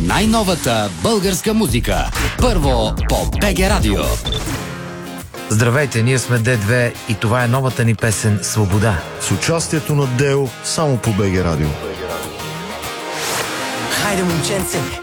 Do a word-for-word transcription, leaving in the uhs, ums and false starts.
най-новата българска музика. Първо по БГ Радио. Здравейте, ние сме Д две и това е новата ни песен "Свобода". С участието на Део само по БГ Радио. Хайде, момченце,